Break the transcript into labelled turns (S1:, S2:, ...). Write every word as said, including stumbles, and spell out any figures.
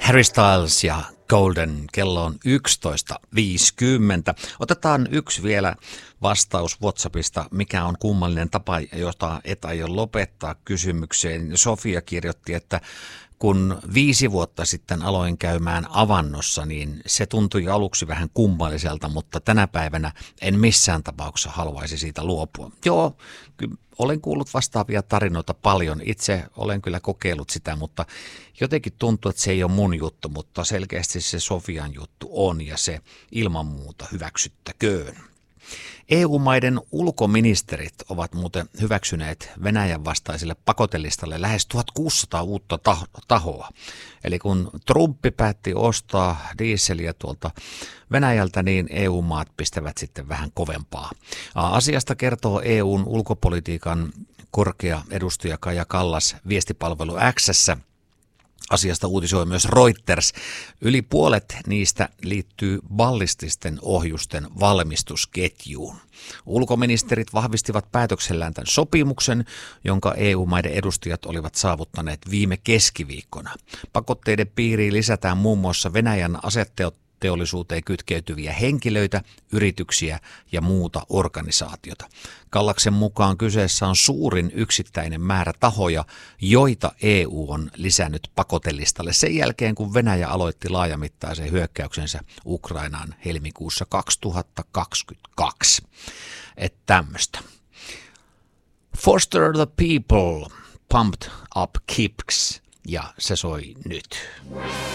S1: Harry Styles ja Golden, kello on yksitoista viisikymmentä. Otetaan yksi vielä vastaus WhatsAppista, mikä on kummallinen tapa, jota et aio lopettaa kysymykseen. Sofia kirjoitti, että kun viisi vuotta sitten aloin käymään avannossa, niin se tuntui aluksi vähän kummalliselta, mutta tänä päivänä en missään tapauksessa haluaisi siitä luopua. Joo, kyllä olen kuullut vastaavia tarinoita paljon. Itse olen kyllä kokeillut sitä, mutta jotenkin tuntuu, että se ei ole mun juttu, mutta selkeästi se Sofian juttu on ja se ilman muuta hyväksyttäköön. E U-maiden ulkoministerit ovat muuten hyväksyneet Venäjän vastaiselle pakotelistalle lähes tuhatkuusisataa uutta tahoa. Eli kun Trumpi päätti ostaa dieseliä tuolta Venäjältä, niin E U-maat pistävät sitten vähän kovempaa. Asiasta kertoo E U:n ulkopolitiikan korkea edustaja Kaja Kallas viestipalvelu X:ssä. Asiasta uutisoi myös Reuters. Yli puolet niistä liittyy ballististen ohjusten valmistusketjuun. Ulkoministerit vahvistivat päätöksellään tämän sopimuksen, jonka E U-maiden edustajat olivat saavuttaneet viime keskiviikkona. Pakotteiden piiriin lisätään muun muassa Venäjän aseteollisuuteen kytkeytyviä henkilöitä, yrityksiä ja muuta organisaatiota. Kallaksen mukaan kyseessä on suurin yksittäinen määrä tahoja, joita E U on lisännyt pakotelistalle sen jälkeen, kun Venäjä aloitti laajamittaisen hyökkäyksensä Ukrainaan helmikuussa kaksituhattakaksikymmentäkaksi. Että tämmöistä. Foster the people, pumped up kicks, ja se soi nyt.